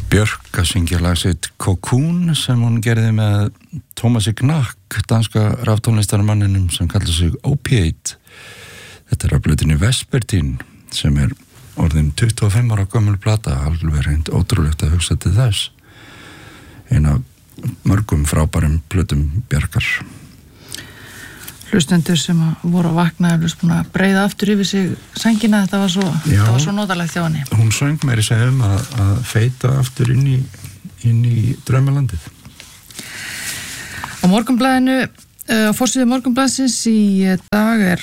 Björk að syngja lag sitt Cocoon sem hún gerði með Thomasi Knack, danska raftónlistarmanninum sem kallar sig Opiate. Þetta af plötunni Vespertín sem orðin 25 ára gömul plata, alveg reynd ótrúlegt að hugsa til þess. Ein af mörgum frábærum plötum Bjarkar. Hlustendur sem voru að vakna búin að breiða aftur yfir sig sængina, þetta var svo notalegt hjá henni. Hún söng meiri segja að feita aftur inn í draumalandið. Á Morgunblaðinu, á forsíðu Morgunblaðsins í dag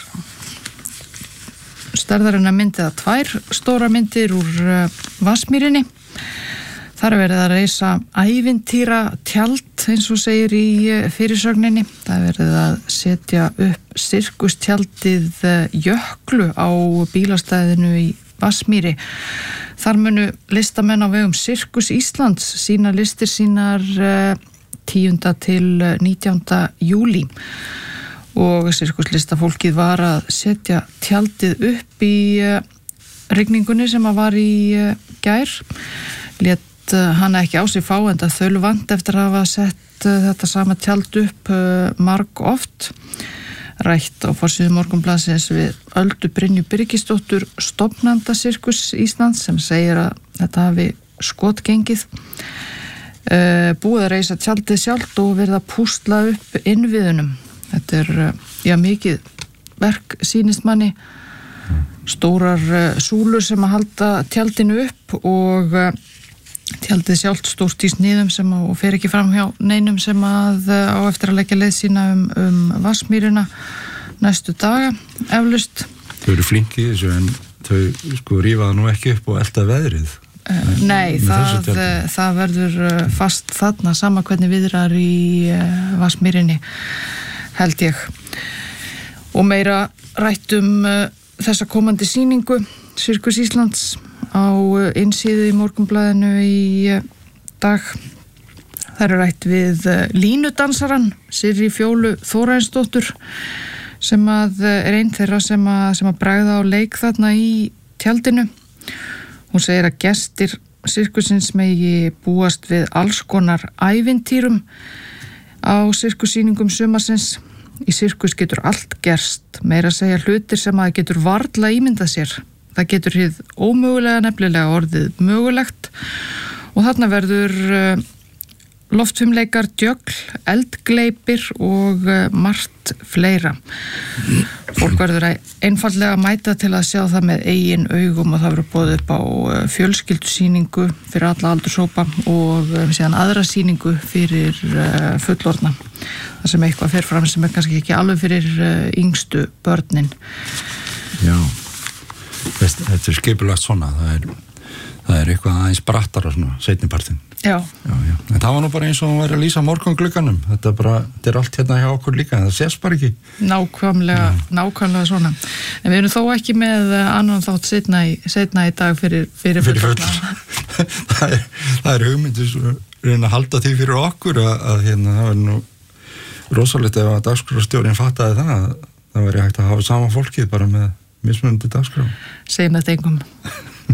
stærðarinnar myndið að 2 stóra myndir úr Vatnsmýrinni. Þar verið að reisa ævintýra tjald, eins og segir í fyrirsögninni. Það verið að setja upp sirkustjaldið Jöklu á bílastæðinu í Vatnsmýri. Þar munu listamenn á vegum Sirkus Íslands sína listir sínar 10. til 19. júlí. Og sirkuslistafólkið var að setja tjaldið upp í rigningunni sem að var í gær. Lét hana ekki á sig fá, en það þaulvant eftir að hafa sett þetta sama tjald upp marg oft. Rætt á forsíðu Morgunblaðsins við Öldu Brynju Birgisdóttur, stofnanda Sirkus Íslands, sem segir að þetta hafi skotgengið. Búið að reisa tjaldið sjálft og verið að púsla upp innviðunum. Þetta mikið verk sýnist manni. Stórar súlur sem að halda tjaldinu upp og tjaldið sjálft stórt í sniðum sem fer ekki fram hjá neinum sem að á eftir að leggja leið sína Vatnsmýrina næstu daga, eflaust. Þau eru flinki þessu, en þau rífa það nú ekki upp og elta veðrið. Nei, það verður fast þarna, sama hvernig viðrar í Vatnsmýrinni, held ég. Og meira rætt þessa komandi sýningu Sirkus Íslands á innsíðu í Morgunblaðinu í dag. Það eru rætt við línudansaran Sirri Fjólu Þórarinsdóttur sem að einn þeirra sem að bregða á leik þarna í tjaldinu. Hún segir að gestir sirkusins megi búast við alls konar ævintýrum á sirkussýningum sumarsins. Í sirkus getur allt gerst, meira að segja hlutir sem að getur varla ímyndað sér. Það getur hið ómögulega nefnilega orðið mögulegt og þarna verður loftfimleikar, djögl, eldgleipir og margt fleira. Fólk verður einfaldlega mæta til að sjá það með eigin augum og það verður boðið upp á fjölskyldusýningu fyrir alla aldurshópa og síðan aðra sýningu fyrir fullorðna. Það sem eitthvað fer fram sem kannski ekki alveg fyrir yngstu börnin. Já. Þetta skipulagt svona, það eitthvað aðeins brattara svona, seinnipartinn. Já. En það var nú bara eins og hún væri að lýsa morgunglugganum. Þetta er allt hérna hjá okkur líka, en það sést bara ekki. Nákvæmlega svona. En við erum þó ekki með annan þátt seinna í dag fyrir fullorðna. Það hugmyndis reyna að halda því fyrir okkur að hérna, það var nú rosalegt ef að dagskrárstjórinn fattaði það væri hægt að hafa sama fólkið bara með mismunandi dagskrá. Segjum þetta engum.